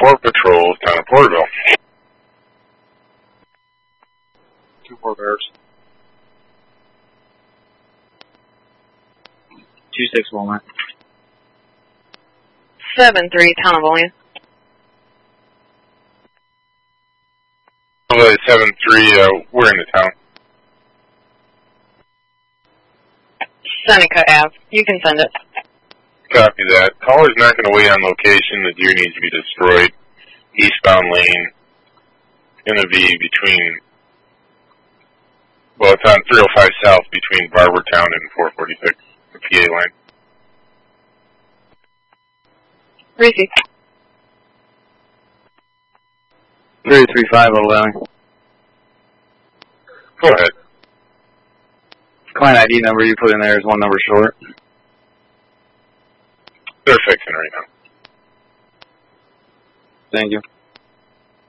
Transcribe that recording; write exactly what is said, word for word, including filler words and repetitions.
four patrol, town of Porterville. Two Fort Bears. Two six Walnut. Seven three, town of Olean. seven three, uh, we're in the town. Seneca Ave. You can send it. Copy that. Caller's not going to wait on location. The deer needs to be destroyed. Eastbound lane. Going to be between, well, it's on three oh five South between Barbertown and four forty-six, the P A line. Receive. three three five, Little Valley. Go ahead. Client I D number you put in there is one number short. They're fixing right now. Thank you.